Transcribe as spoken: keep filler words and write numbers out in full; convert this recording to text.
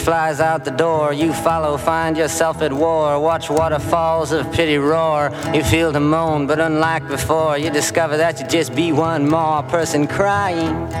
Flies out the door, you follow, find yourself at war. Watch waterfalls of pity roar. You feel to moan, but unlike before, you discover that you just be one more person crying.